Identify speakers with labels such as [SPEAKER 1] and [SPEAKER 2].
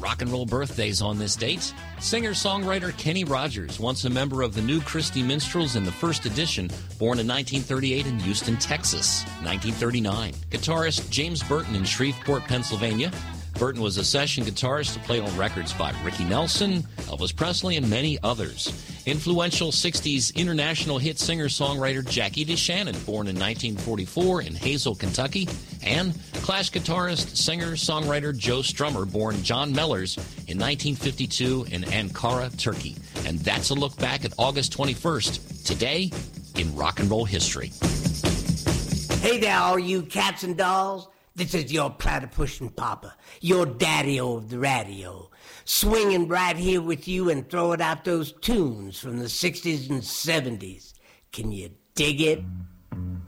[SPEAKER 1] rock and roll birthdays on this date. Singer-songwriter Kenny Rogers, once a member of the New Christy Minstrels in the first edition, born in 1938 in Houston, Texas. 1939. Guitarist James Burton in Shreveport, Pennsylvania. Burton was a session guitarist to play on records by Ricky Nelson, Elvis Presley, and many others. Influential 60s international hit singer-songwriter Jackie DeShannon, born in 1944 in Hazel, Kentucky. And Clash guitarist, singer-songwriter Joe Strummer, born John Mellors in 1952 in Ankara, Turkey. And that's a look back at August 21st, today in rock and roll history.
[SPEAKER 2] Hey there, all you cats and dolls. This is your platypus papa, your daddy-o of the radio, swinging right here with you and throwing out those tunes from the 60s and 70s. Can you dig it?